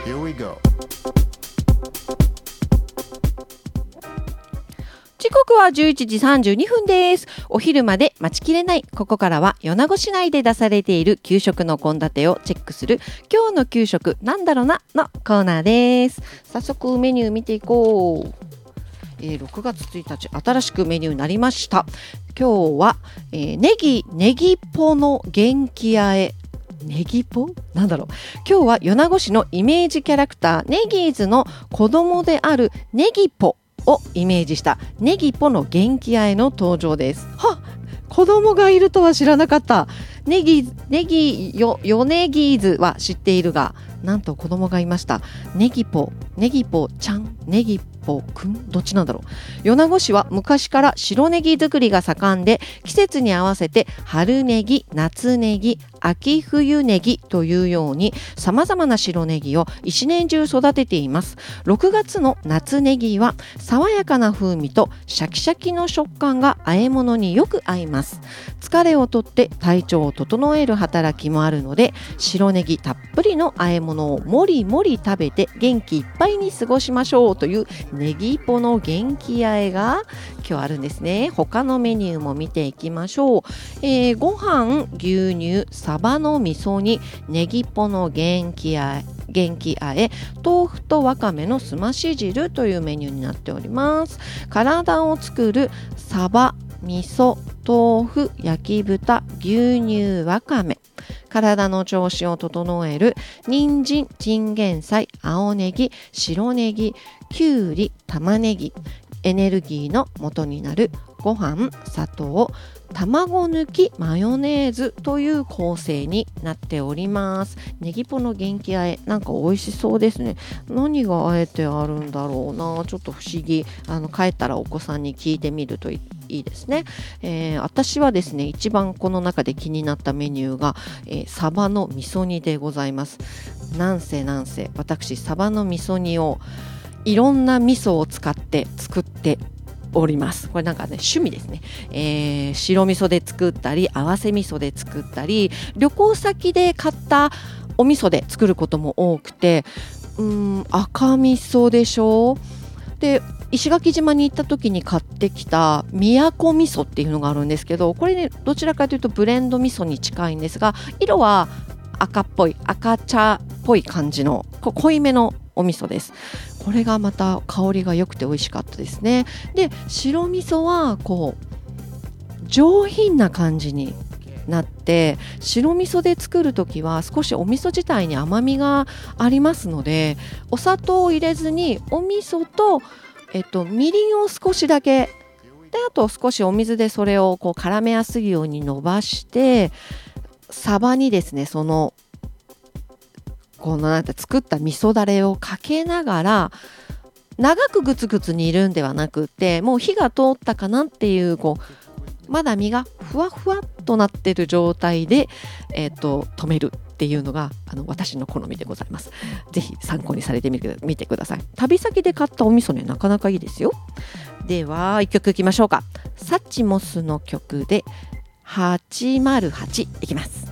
Here we go. 時刻は11時32分です。お昼まで待ちきれない。ここからは米子市内で出されている給食の献立をチェックする今日の給食なんだろうなのコーナーです。早速メニュー見ていこう。6月1日新しくメニューになりました。今日は、ネギポの元気あえ。ネギポなんだろう。今日は米子市のイメージキャラクターネギーズの子供であるネギポをイメージしたネギポの元気あえの登場です。子供がいるとは知らなかった。ヨネギーズは知っているが、なんと子供がいました。ネギポちゃん、ネギポくん、どっちなんだろう。米子市は昔から白ネギ作りが盛んで、季節に合わせて春ネギ、夏ネギ、秋冬ネギというように様々な白ネギを一年中育てています。6月の夏ネギは爽やかな風味とシャキシャキの食感が和え物によく合います。疲れをとって体調を整える働きもあるので、白ネギたっぷりの和え物をもりもり食べて元気いっぱいに過ごしましょうというネギポの元気あえが今日あるんですね。他のメニューも見ていきましょう。ご飯、牛乳、サバの味噌煮、ネギポの元気あえ、豆腐とわかめのすまし汁というメニューになっております。体を作るサバ、味噌、豆腐、焼き豚、牛乳、わかめ。体の調子を整える人参、チンゲン菜、青ネギ、白ネギ、きゅうり、玉ねぎ。エネルギーの元になるご飯、砂糖、卵抜き、マヨネーズという構成になっております。ネギポの元気あえ、なんか美味しそうですね。何があえてあるんだろうな、ちょっと不思議。帰ったらお子さんに聞いてみるといいですね。私はですね、一番この中で気になったメニューが、サバの味噌煮でございます。なんせ私サバの味噌煮をいろんな味噌を使って作っております。これなんかね、趣味ですね。白味噌で作ったり、合わせ味噌で作ったり、旅行先で買ったお味噌で作ることも多くて、赤味噌でしょ。で、石垣島に行った時に買ってきた宮古味噌っていうのがあるんですけど、これね、どちらかというとブレンド味噌に近いんですが、色は赤茶っぽい感じの濃いめのお味噌です。これがまた香りが良くて美味しかったですね。で、白味噌はこう上品な感じになって、白味噌で作るときは少しお味噌自体に甘みがありますので、お砂糖を入れずにお味噌と、みりんを少しだけで、あと少しお水でそれをこう絡めやすいように伸ばして、サバにですね、この作った味噌だれをかけながら、長くグツグツ煮るんではなくて、もう火が通ったかなっていう、まだ身がふわふわっとなっている状態で、止めるっていうのが私の好みでございます。ぜひ参考にされてみてください。旅先で買ったお味噌ね、なかなかいいですよ。では1曲いきましょうか。サッチモスの曲で808いきます。